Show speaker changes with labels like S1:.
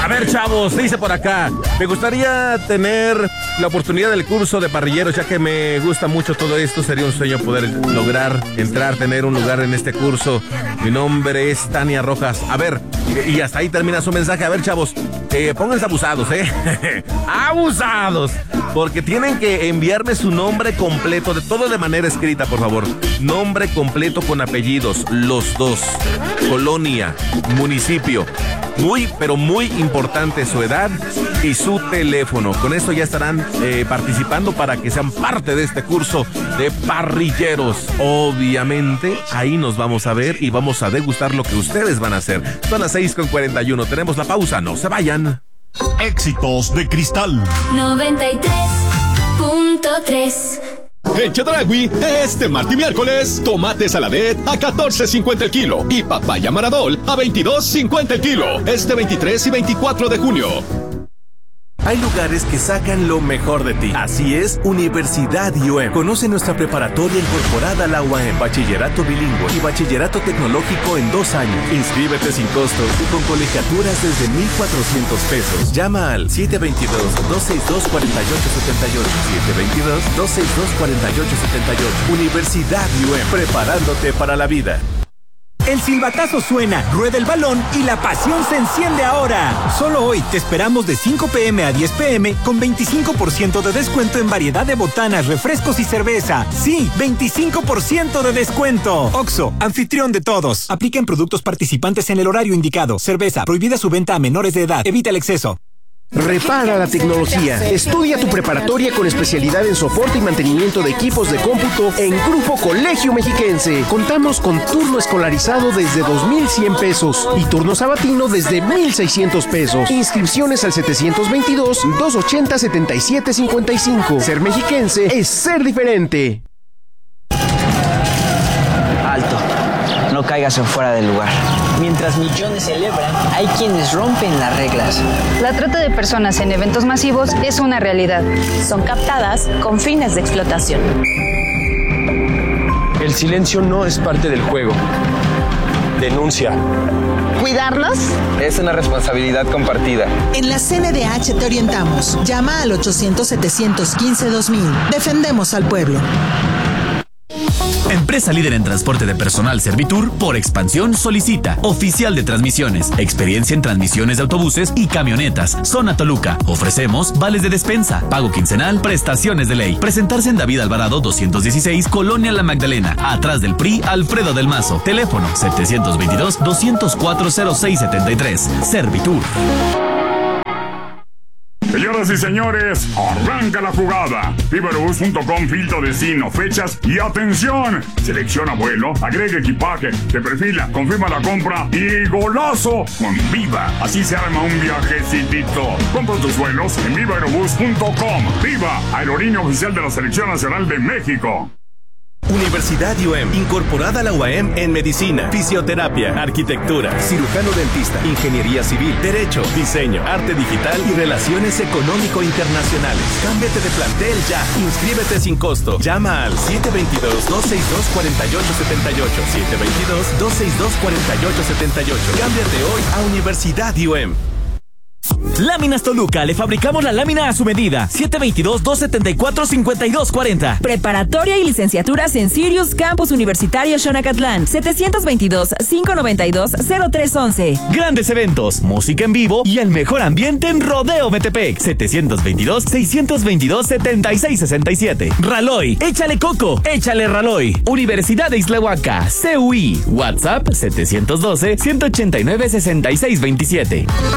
S1: A ver, chavos, dice por acá, me gustaría tener la oportunidad del curso de parrilleros, ya que me gusta mucho todo esto. Sería un sueño poder lograr entrar, tener un lugar en este curso. Mi nombre es Tania Rojas. A ver, y hasta ahí termina su mensaje. A ver, chavos, pónganse abusados, abusados, porque tienen que enviarme su nombre completo, de todo de manera escrita, por favor. Nombre completo con apellidos, los dos, colonia, municipio. Muy, pero muy importante su edad y su teléfono. Con esto ya estarán participando para que sean parte de este curso de parrilleros. Obviamente, ahí nos vamos a ver y vamos a degustar lo que ustedes van a hacer. Son las 6:41. Tenemos la pausa, no se vayan.
S2: Éxitos de Cristal
S3: 93.3.
S4: En Chedraui, este martes y miércoles, tomate saladet a $14.50 el kilo y papaya maradol a $22.50 el kilo. Este 23 y 24 de junio.
S5: Hay lugares que sacan lo mejor de ti. Así es, Universidad IUM. Conoce nuestra preparatoria incorporada a la UAM, bachillerato bilingüe y bachillerato tecnológico en 2 años. Inscríbete sin costo y con colegiaturas desde $1,400. Llama al 722-262-4878. 722-262-4878. Universidad IUM, preparándote para la vida.
S6: El silbatazo suena, rueda el balón y la pasión se enciende ahora. Solo hoy te esperamos de 5 p.m. a 10 p.m. con 25% de descuento en variedad de botanas, refrescos y cerveza. Sí, 25% de descuento. Oxxo, anfitrión de todos. Aplica en productos participantes en el horario indicado. Cerveza, prohibida su venta a menores de edad. Evita el exceso.
S7: Repara la tecnología. Estudia tu preparatoria con especialidad en soporte y mantenimiento de equipos de cómputo en Grupo Colegio Mexiquense. Contamos con turno escolarizado desde $2,100 y turno sabatino desde $1,600. Inscripciones al 722-280-7755. Ser mexiquense es ser diferente.
S8: Alto. No caigas en fuera del lugar. Mientras millones celebran, hay quienes rompen las reglas.
S9: La trata de personas en eventos masivos es una realidad.
S10: Son captadas con fines de explotación.
S11: El silencio no es parte del juego. Denuncia.
S12: ¿Cuidarlos?
S11: Es una responsabilidad compartida.
S12: En la CNDH te orientamos. Llama al 800-715-2000. Defendemos al pueblo.
S13: Empresa líder en transporte de personal Servitur, por expansión solicita oficial de transmisiones, experiencia en transmisiones de autobuses y camionetas. Zona Toluca. Ofrecemos vales de despensa, pago quincenal, prestaciones de ley. Presentarse en David Alvarado 216, Colonia La Magdalena, atrás del PRI Alfredo del Mazo. Teléfono 722-204-0673. Servitur.
S14: Señoras y señores, arranca la jugada. Vivarobus.com, filtro destino, fechas y atención. Selecciona vuelo, agrega equipaje, te perfila, confirma la compra y golazo con Viva. Así se arma un viajecitito. Compra tus vuelos en Vivarobus.com. Viva, aerolínea oficial de la Selección Nacional de México.
S5: Universidad IUM, incorporada a la UAM en medicina, fisioterapia, arquitectura, cirujano dentista, ingeniería civil, derecho, diseño, arte digital y relaciones económico-internacionales. Cámbiate de plantel ya. Inscríbete sin costo. Llama al 722-262-4878. 722-262-4878. Cámbiate hoy a Universidad IUM.
S15: Láminas Toluca, le fabricamos la lámina a su medida. 722-274-5240.
S10: Preparatoria y licenciaturas en Sirius Campus Universitario Xonacatlán. 722-592-0311.
S15: Grandes eventos, música en vivo y el mejor ambiente en Rodeo Metepec. 722-622-7667. Raloy, échale coco, échale Raloy. Universidad de Islahuaca, CUI. WhatsApp 712-189-6627.